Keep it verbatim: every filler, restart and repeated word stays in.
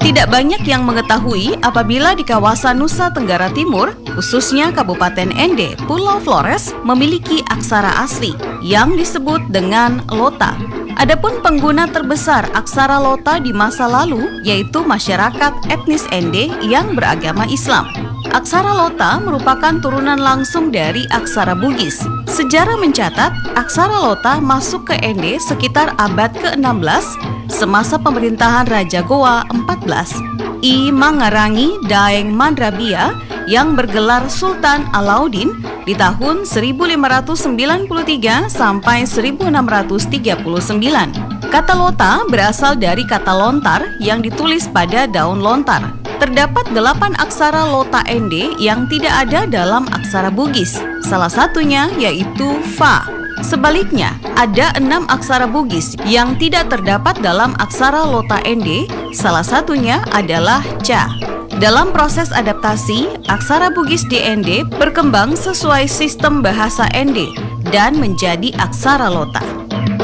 Tidak banyak yang mengetahui apabila di kawasan Nusa Tenggara Timur, khususnya Kabupaten Ende, Pulau Flores, memiliki aksara asli yang disebut dengan Lota. Adapun pengguna terbesar aksara Lota di masa lalu yaitu masyarakat etnis Ende yang beragama Islam. Aksara Lota merupakan turunan langsung dari aksara Bugis. Sejarah mencatat, aksara Lota masuk ke Ende sekitar abad ke enam belas semasa pemerintahan Raja Goa empat belas, I Mangarangi Daeng Mandrabia yang bergelar Sultan Alauddin di tahun seribu lima ratus sembilan puluh tiga sampai seribu enam ratus tiga puluh sembilan. Kata Lota berasal dari kata lontar yang ditulis pada daun lontar. Terdapat delapan aksara Lota Ende yang tidak ada dalam aksara Bugis. Salah satunya yaitu Fa. Sebaliknya, ada enam aksara Bugis yang tidak terdapat dalam aksara Lota Ende. Salah satunya adalah Ca. Dalam proses adaptasi, aksara Bugis di Ende berkembang sesuai sistem bahasa Ende dan menjadi aksara Lota.